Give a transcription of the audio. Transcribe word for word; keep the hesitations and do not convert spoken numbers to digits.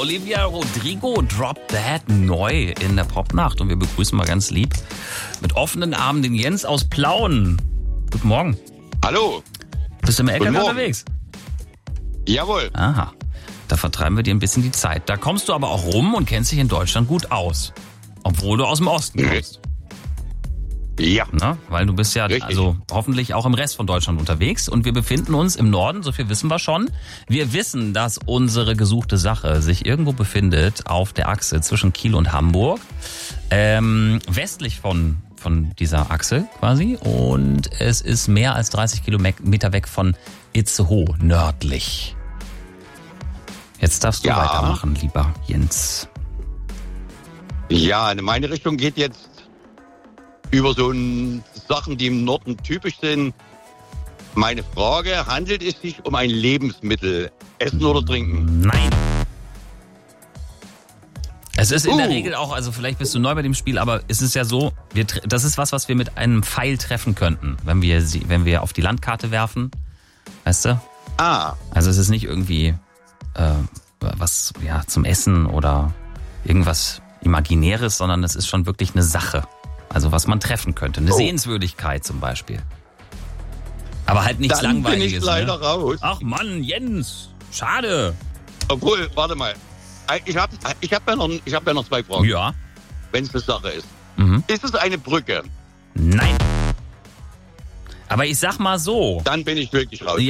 Olivia Rodrigo, Drop That, neu in der Popnacht. Und wir begrüßen mal ganz lieb mit offenen Armen den Jens aus Plauen. Guten Morgen. Hallo. Bist du im L K W unterwegs? Jawohl. Aha, da vertreiben wir dir ein bisschen die Zeit. Da kommst du aber auch rum und kennst dich in Deutschland gut aus. Obwohl du aus dem Osten kommst. Ja. Na, weil du bist ja Richtig. also hoffentlich auch im Rest von Deutschland unterwegs. Und wir befinden uns im Norden, so viel wissen wir schon. Wir wissen, dass unsere gesuchte Sache sich irgendwo befindet auf der Achse zwischen Kiel und Hamburg. Ähm, westlich von, von dieser Achse quasi. Und es ist mehr als dreißig Kilometer weg von Itzehoe, nördlich. Jetzt darfst du Ja. weitermachen, lieber Jens. Ja, in meine Richtung geht jetzt über so ein, Sachen, die im Norden typisch sind. Meine Frage, handelt es sich um ein Lebensmittel? Essen oder trinken? Nein. Es ist in Uh. der Regel auch, also vielleicht bist du neu bei dem Spiel, aber es ist ja so, wir, tre- das ist was, was wir mit einem Pfeil treffen könnten, wenn wir sie, wenn wir auf die Landkarte werfen. Weißt du? Ah, Also es ist nicht irgendwie äh, was ja zum Essen oder irgendwas Imaginäres, sondern es ist schon wirklich eine Sache. Also was man treffen könnte. Eine Oh. Sehenswürdigkeit zum Beispiel. Aber halt nichts dann bin Langweiliges. ich leider Ne? raus. Ach Mann, Jens. Schade. Obwohl, warte mal. Ich habe ich hab ja, noch- ich hab ja noch zwei Fragen, Ja. wenn es eine Sache ist. Mhm. Ist es eine Brücke? Nein. Aber ich sag mal so. Dann bin ich wirklich raus.